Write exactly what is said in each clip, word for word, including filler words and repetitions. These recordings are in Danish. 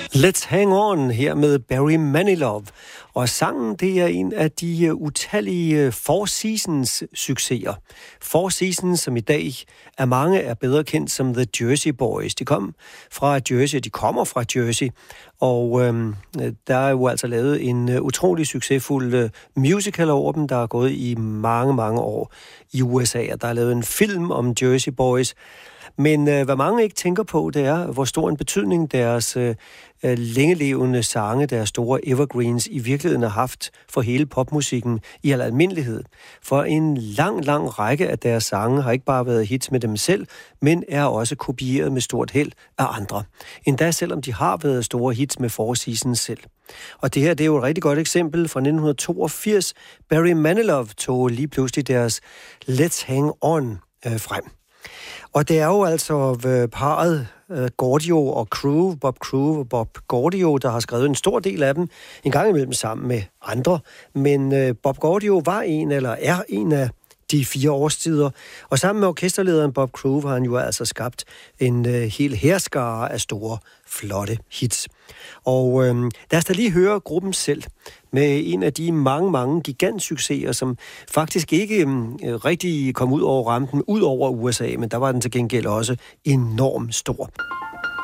Let's Hang On her med Barry Manilow. Og sangen, det er en af de utallige Four Seasons succeser. Four Seasons, som i dag er mange er bedre kendt som The Jersey Boys. De kom fra Jersey, de kommer fra Jersey, og øhm, der er jo altså lavet en utrolig succesfuld øh, musical over dem, der er gået i mange, mange år i U S A. Og der er lavet en film om Jersey Boys. Men øh, hvad mange ikke tænker på, det er, hvor stor en betydning deres øh, længelevende sange, deres store evergreens, i virkeligheden har haft for hele popmusikken i al almindelighed. For en lang, lang række af deres sange har ikke bare været hits med dem selv, men er også kopieret med stort held af andre. Endda selvom de har været store hits med Four Seasons selv. Og det her, det er jo et rigtig godt eksempel fra nitten toogfirs. Barry Manilow tog lige pludselig deres Let's Hang On øh, frem. Og det er jo altså parret uh, Gaudio og Crew, Bob Crew og Bob Gaudio, der har skrevet en stor del af dem, en gang imellem sammen med andre. Men uh, Bob Gaudio var en, eller er en af de fire årstider, og sammen med orkesterlederen Bob Crew har han jo altså skabt en uh, hel hærskare af store, flotte hits. Og øh, lad os da lige høre gruppen selv med en af de mange, mange gigantsucceser, som faktisk ikke øh, rigtig kom ud over rampen, ud over U S A, men der var den til gengæld også enormt stor.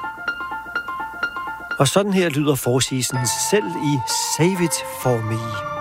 Og sådan her lyder Four Seasons selv i Save It For Me.